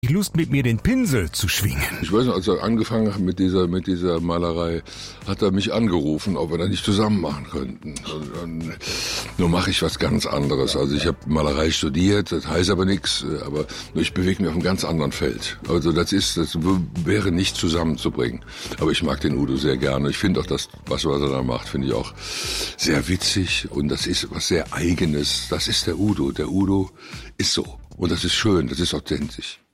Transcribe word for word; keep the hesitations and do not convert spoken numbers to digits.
die Lust, mit mir den Pinsel zu schwingen. Ich weiß noch, als er angefangen hat mit dieser, mit dieser Malerei, hat er mich angerufen, ob wir da nicht zusammen machen könnten. Und, und, nur mache ich was ganz anderes. Also ich habe Malerei studiert, das heißt aber nichts, aber ich bewege mich auf einem ganz anderen Feld. Also das ist, das wäre nicht zusammenzubringen. Aber ich mag den Udo sehr gerne. Ich finde auch das, was, was er da macht, finde ich auch sehr witzig. Und das ist was sehr Eigenes. Das ist der Udo. Der Udo ist so. Und das ist schön, das ist authentisch.